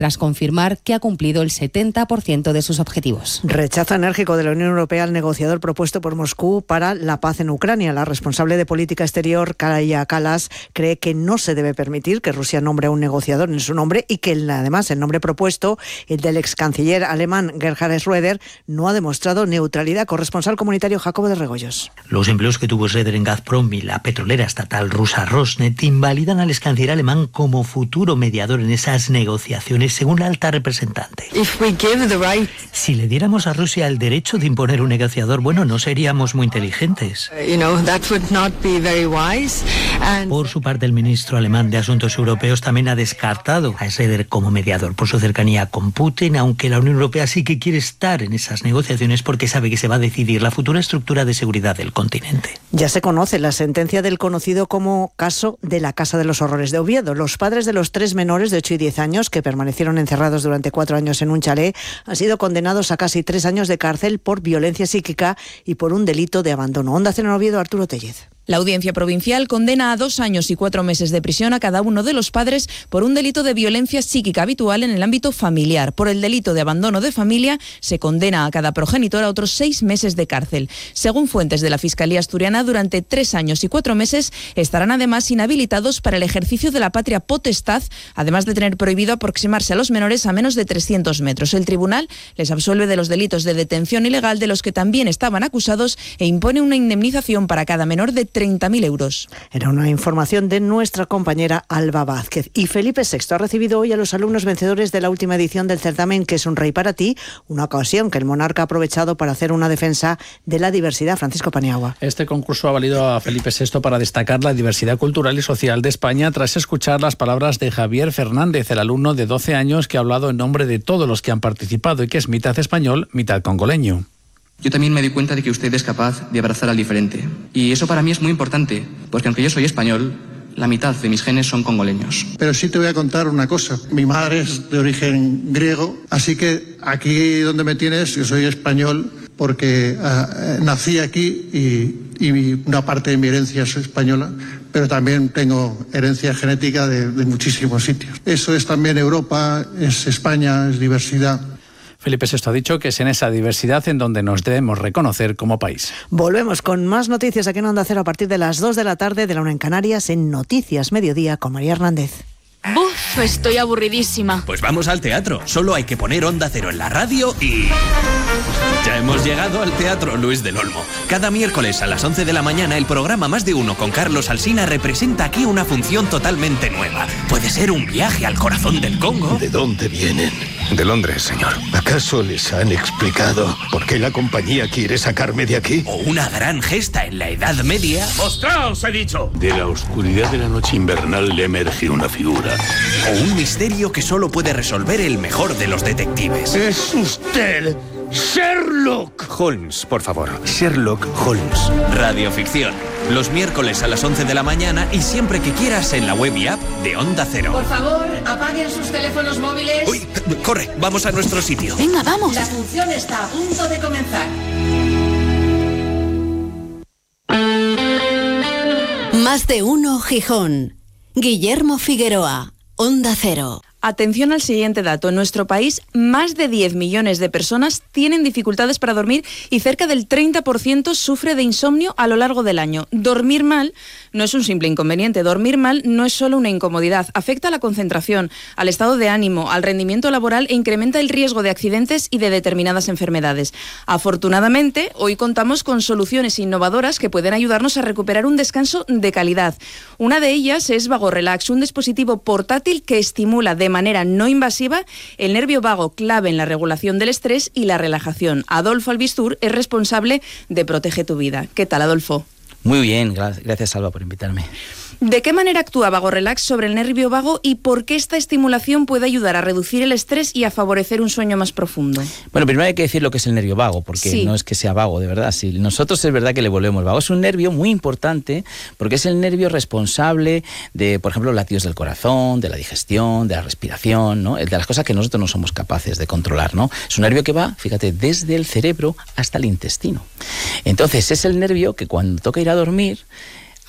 tras confirmar que ha cumplido el 70% de sus objetivos. Rechazo enérgico de la Unión Europea al negociador propuesto por Moscú para la paz en Ucrania. La responsable de política exterior, Kaja Kallas, cree que no se debe permitir que Rusia nombre a un negociador en su nombre y que además el nombre propuesto, el del ex canciller alemán Gerhard Schröder, no ha demostrado neutralidad. Corresponsal comunitario Jacobo de Regoyos. Los empleos que tuvo Schröder en Gazprom y la petrolera estatal rusa Rosneft invalidan al ex canciller alemán como futuro mediador en esas negociaciones, según la alta representante. Si le diéramos a Rusia el derecho de imponer un negociador, bueno, no seríamos muy inteligentes. Por su parte, el ministro alemán de Asuntos Europeos también ha descartado a Schröder como mediador por su cercanía con Putin, aunque la Unión Europea sí que quiere estar en esas negociaciones porque sabe que se va a decidir la futura estructura de seguridad del continente. Ya se conoce la sentencia del conocido como caso de la Casa de los Horrores de Oviedo. Los padres de los 3 menores de 8 y 10 años que permanecieron encerrados durante 4 años en un chalet han sido condenados a casi 3 años de cárcel por violencia psíquica y por un delito de abandono. Onda Cero en Oviedo, Arturo Tellez. La Audiencia Provincial condena a 2 años y 4 meses de prisión a cada uno de los padres por un delito de violencia psíquica habitual en el ámbito familiar. Por el delito de abandono de familia se condena a cada progenitor a otros 6 meses de cárcel. Según fuentes de la Fiscalía Asturiana, durante 3 años y 4 meses estarán además inhabilitados para el ejercicio de la patria potestad, además de tener prohibido aproximarse a los menores a menos de 300 metros. El tribunal les absuelve de los delitos de detención ilegal de los que también estaban acusados e impone una indemnización para cada menor de 30.000 euros. Era una información de nuestra compañera Alba Vázquez. Y Felipe VI ha recibido hoy a los alumnos vencedores de la última edición del certamen ¿Qué es un rey para ti?, una ocasión que el monarca ha aprovechado para hacer una defensa de la diversidad. Francisco Paniagua. Este concurso ha valido a Felipe VI para destacar la diversidad cultural y social de España tras escuchar las palabras de Javier Fernández, el alumno de 12 años que ha hablado en nombre de todos los que han participado y que es mitad español, mitad congoleño. Yo también me di cuenta de que usted es capaz de abrazar al diferente. Y eso para mí es muy importante, porque aunque yo soy español, la mitad de mis genes son congoleños. Pero sí te voy a contar una cosa. Mi madre es de origen griego, así que aquí donde me tienes, yo soy español porque nací aquí y una parte de mi herencia es española, pero también tengo herencia genética de muchísimos sitios. Eso es también Europa, es España, es diversidad. Felipe VI ha dicho que es en esa diversidad en donde nos debemos reconocer como país. Volvemos con más noticias aquí en Onda Cero a partir de las 2 de la tarde, de la 1 en Canarias, en Noticias Mediodía con María Hernández. ¡Buf! Estoy aburridísima. Pues vamos al teatro. Solo hay que poner Onda Cero en la radio y... Ya hemos llegado al Teatro Luis del Olmo. Cada miércoles a las 11 de la mañana el programa Más de Uno con Carlos Alsina representa aquí una función totalmente nueva. Puede ser un viaje al corazón del Congo. ¿De dónde vienen? De Londres, señor. ¿Acaso les han explicado por qué la compañía quiere sacarme de aquí? O una gran gesta en la Edad Media. ¡Mostraos, he dicho! De la oscuridad de la noche invernal le emerge una figura. O un misterio que solo puede resolver el mejor de los detectives. ¡Es usted Sherlock Holmes, por favor. Sherlock Holmes. Radioficción. Los miércoles a las 11 de la mañana y siempre que quieras en la web y app de Onda Cero. Por favor, apaguen sus teléfonos móviles. Uy, corre, vamos a nuestro sitio. Venga, vamos. La función está a punto de comenzar. Más de Uno Gijón. Guillermo Figueroa, Onda Cero. Atención al siguiente dato. En nuestro país, más de 10 millones de personas tienen dificultades para dormir y cerca del 30% sufre de insomnio a lo largo del año. Dormir mal no es un simple inconveniente. Dormir mal no es solo una incomodidad. Afecta a la concentración, al estado de ánimo, al rendimiento laboral e incrementa el riesgo de accidentes y de determinadas enfermedades. Afortunadamente, hoy contamos con soluciones innovadoras que pueden ayudarnos a recuperar un descanso de calidad. Una de ellas es VagoRelax, un dispositivo portátil que estimula de manera no invasiva el nervio vago, clave en la regulación del estrés y la relajación. Adolfo Albistur es responsable de Protege tu Vida. ¿Qué tal, Adolfo? Muy bien, gracias Alba por invitarme. ¿De qué manera actúa VagoRelax sobre el nervio vago y por qué esta estimulación puede ayudar a reducir el estrés y a favorecer un sueño más profundo? Bueno, primero hay que decir lo que es el nervio vago, porque sí, no es que sea vago, de verdad. Si nosotros es verdad que le volvemos vago. Es un nervio muy importante porque es el nervio responsable de, por ejemplo, latidos del corazón, de la digestión, de la respiración, ¿no? De las cosas que nosotros no somos capaces de controlar, ¿no? Es un nervio que va, fíjate, desde el cerebro hasta el intestino. Entonces, es el nervio que cuando toca ir a dormir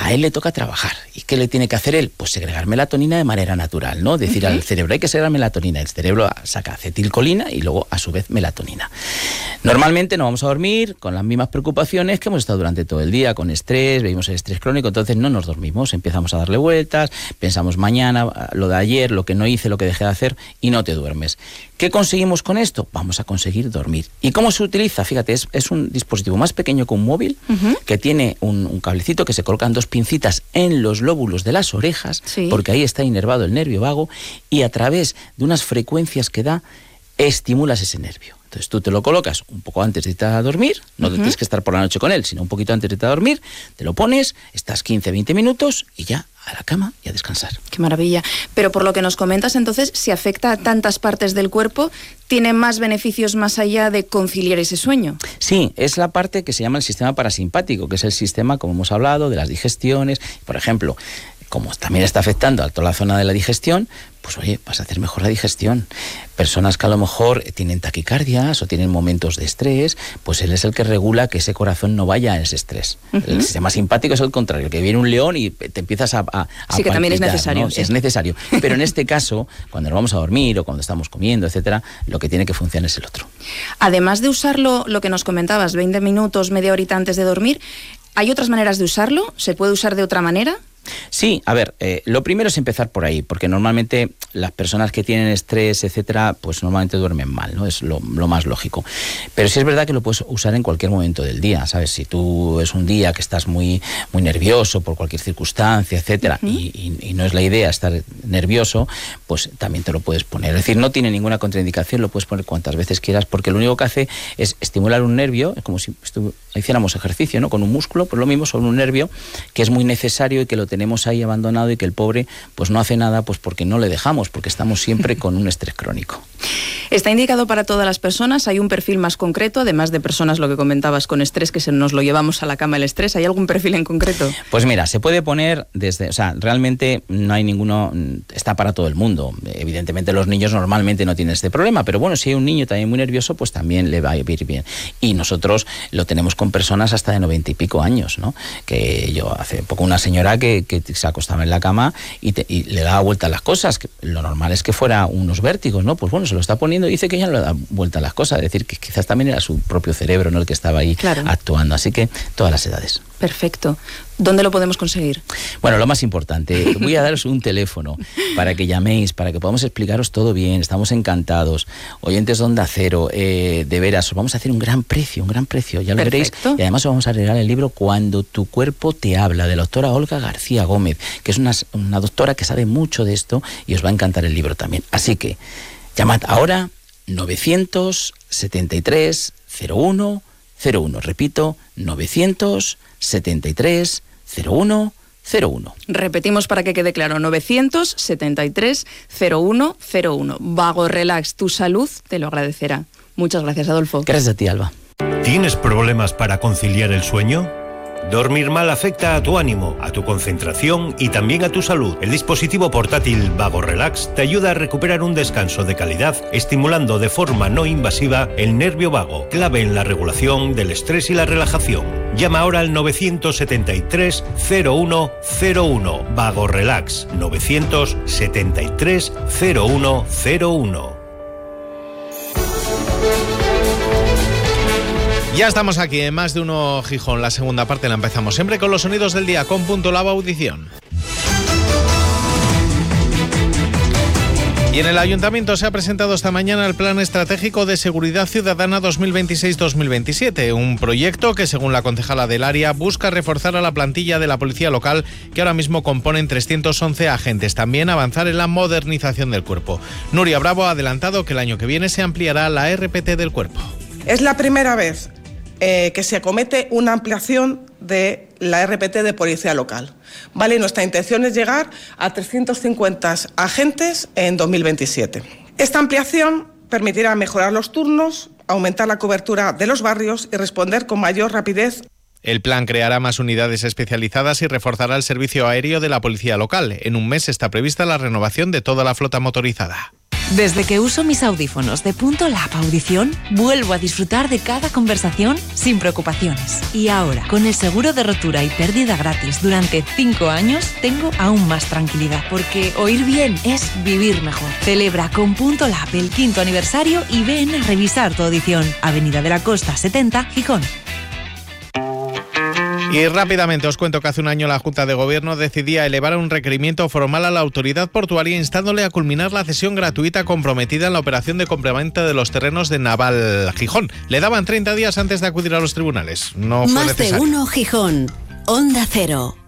a él le toca trabajar. ¿Y qué le tiene que hacer él? Pues segregar melatonina de manera natural, ¿no? Decir al cerebro, hay que segregar melatonina. El cerebro saca acetilcolina y luego, a su vez, melatonina. Normalmente no vamos a dormir con las mismas preocupaciones que hemos estado durante todo el día, con estrés, vivimos el estrés crónico, entonces no nos dormimos, empezamos a darle vueltas, pensamos mañana, lo de ayer, lo que no hice, lo que dejé de hacer, y no te duermes. ¿Qué conseguimos con esto? Vamos a conseguir dormir. ¿Y cómo se utiliza? Fíjate, es un dispositivo más pequeño que un móvil, que tiene un cablecito que se colocan 2 pincitas en los lóbulos de las orejas, porque ahí está inervado el nervio vago, y a través de unas frecuencias que da, estimulas ese nervio. Entonces tú te lo colocas un poco antes de irte a dormir, no tienes que estar por la noche con él, sino un poquito antes de irte a dormir, te lo pones, estás 15-20 minutos y ya a la cama y a descansar. Qué maravilla. Pero por lo que nos comentas, entonces, si afecta a tantas partes del cuerpo, ¿tiene más beneficios más allá de conciliar ese sueño? Sí, es la parte que se llama el sistema parasimpático, que es el sistema, como hemos hablado, de las digestiones. Por ejemplo, como también está afectando a toda la zona de la digestión, pues oye, vas a hacer mejor la digestión. Personas que a lo mejor tienen taquicardias o tienen momentos de estrés, pues él es el que regula que ese corazón no vaya a ese estrés. El sistema simpático es el contrario, que viene un león y te empiezas a sí, que también es necesario. ¿no? Sí. Es necesario. Pero en este caso, cuando nos vamos a dormir o cuando estamos comiendo, etcétera, lo que tiene que funcionar es el otro. Además de usarlo, lo que nos comentabas, 20 minutos, media horita antes de dormir, ¿hay otras maneras de usarlo? ¿Se puede usar de otra manera? Sí, a ver, lo primero es empezar por ahí, porque normalmente las personas que tienen estrés, etcétera, pues normalmente duermen mal, ¿no? Es lo más lógico. Pero sí es verdad que lo puedes usar en cualquier momento del día, ¿sabes? Si tú es un día que estás muy nervioso por cualquier circunstancia, etcétera, y no es la idea estar nervioso, pues también te lo puedes poner. Es decir, no tiene ninguna contraindicación, lo puedes poner cuantas veces quieras, porque lo único que hace es estimular un nervio, es como si hiciéramos ejercicio, ¿no? Con un músculo, pues lo mismo sobre un nervio que es muy necesario y que lo tenemos ahí abandonado y que el pobre pues no hace nada pues porque no le dejamos, porque estamos siempre con un estrés crónico. ¿Está indicado para todas las personas? ¿Hay un perfil más concreto, además de personas, lo que comentabas, con estrés, que nos lo llevamos a la cama el estrés? ¿Hay algún perfil en concreto? Pues mira, se puede poner desde, o sea, realmente no hay ninguno, está para todo el mundo. Evidentemente los niños normalmente no tienen este problema, pero bueno, si hay un niño también muy nervioso, pues también le va a ir bien. Y nosotros lo tenemos con personas hasta de 90 y pico años, ¿no? Que yo hace poco una señora que se acostaba en la cama y le daba vuelta a las cosas, que lo normal es que fuera unos vértigos, ¿no? Pues bueno, se lo está poniendo y dice que ya no le da vuelta a las cosas, es decir, que quizás también era su propio cerebro, ¿no? El que estaba ahí actuando, así que todas las edades. Perfecto. ¿Dónde lo podemos conseguir? Bueno, lo más importante, voy a daros un teléfono para que llaméis, para que podamos explicaros todo bien, estamos encantados. Oyentes de Onda Cero, de veras, os vamos a hacer un gran precio, ya lo veréis. Y además os vamos a regalar el libro Cuando tu cuerpo te habla, de la doctora Olga García Gómez, que es una doctora que sabe mucho de esto y os va a encantar el libro también. Así que llamad ahora 973 01 01, repito, 973 01 01. Repetimos para que quede claro, 973 01 01. Vago Relax, tu salud te lo agradecerá. Muchas gracias, Adolfo. Gracias a ti, Alba. ¿Tienes problemas para conciliar el sueño? Dormir mal afecta a tu ánimo, a tu concentración y también a tu salud. El dispositivo portátil Vago Relax te ayuda a recuperar un descanso de calidad, estimulando de forma no invasiva el nervio vago, clave en la regulación del estrés y la relajación. Llama ahora al 973 01 01. Vago Relax 973 01 01. Ya estamos aquí en Más de Uno Gijón. La segunda parte la empezamos siempre con los sonidos del día, con Punto Lava Audición. Y en el Ayuntamiento se ha presentado esta mañana el Plan Estratégico de Seguridad Ciudadana 2026-2027, un proyecto que, según la concejala del área, busca reforzar a la plantilla de la policía local, que ahora mismo componen 311 agentes, también avanzar en la modernización del cuerpo. Nuria Bravo ha adelantado que el año que viene se ampliará la RPT del cuerpo. Es la primera vez que se acomete una ampliación de la RPT de policía local. ¿Vale? Nuestra intención es llegar a 350 agentes en 2027. Esta ampliación permitirá mejorar los turnos, aumentar la cobertura de los barrios y responder con mayor rapidez. El plan creará más unidades especializadas y reforzará el servicio aéreo de la policía local. En un mes está prevista la renovación de toda la flota motorizada. Desde que uso mis audífonos de Punto Lab Audición, vuelvo a disfrutar de cada conversación sin preocupaciones. Y ahora, con el seguro de rotura y pérdida gratis durante 5 años, tengo aún más tranquilidad, porque oír bien es vivir mejor. Celebra con Punto Lab el 5º aniversario y ven a revisar tu audición. Avenida de la Costa 70, Gijón. Y rápidamente os cuento que hace un año la Junta de Gobierno decidía elevar un requerimiento formal a la autoridad portuaria instándole a culminar la cesión gratuita comprometida en la operación de compraventa de los terrenos de Naval Gijón. Le daban 30 días antes de acudir a los tribunales. No fue Más necesario. de uno Gijón. Onda Cero.